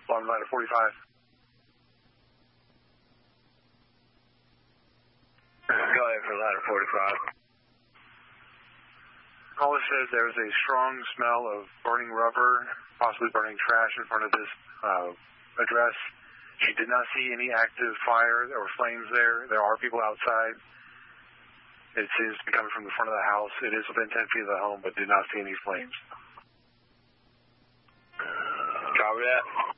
On ladder 45. Go ahead for ladder 45. Caller says there was a strong smell of burning rubber, possibly burning trash in front of this address. She did not see any active fire or flames there. There are people outside. It seems to be coming from the front of the house. It is within 10 feet of the home, but did not see any flames. Copy that.